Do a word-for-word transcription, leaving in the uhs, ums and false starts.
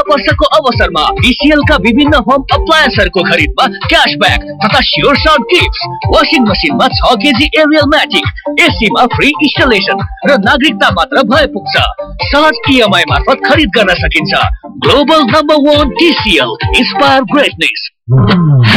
वर्षको अवसरमा टीसीएल का विभिन्न होम अप्लायन्सहरूको खरिदमा क्याशब्याक तथा स्योर सर्ट गिफ्ट्स। वाशिङ मसिनमा छ KG Ariel magic, एसीमा free installation र नागरिकता मात्र भए पुग्छ। सहज इएमआई मार्फत खरिद गर्न सकिन्छ। ग्लोबल नम्बर वन टीसीएल, इंस्पायर ग्रेटनेस।